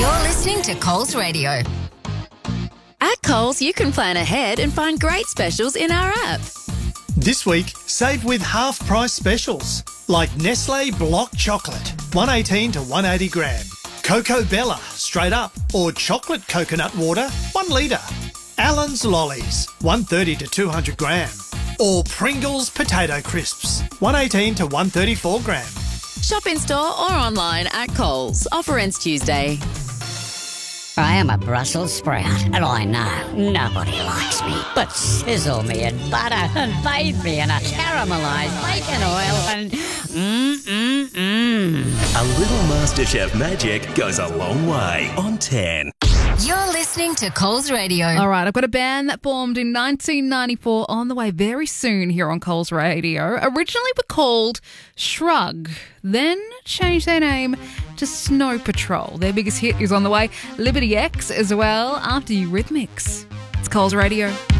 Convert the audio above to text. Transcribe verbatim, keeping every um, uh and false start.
You're listening to Coles Radio. At Coles, you can plan ahead and find great specials in our app. This week, save with half-price specials like Nestle Block Chocolate, one eighteen to one eighty gram. Coco Bella, straight up, or chocolate coconut water, one litre. Allen's Lollies, one thirty to two hundred gram. Or Pringles Potato Crisps, one eighteen to one thirty-four gram. Shop in store or online at Coles. Offer ends Tuesday. I am a Brussels sprout, and I know nobody likes me. But sizzle me in butter and bathe me in a caramelised bacon oil and mmm-mmm-mmm. A little MasterChef magic goes a long way on ten. You're listening to Coles Radio. All right, I've got a band that formed in nineteen ninety-four on the way very soon here on Coles Radio. Originally were called Shrug, then changed their name to Snow Patrol. Their biggest hit is on the way, Liberty X as well, after Eurythmics. It's Coles Radio.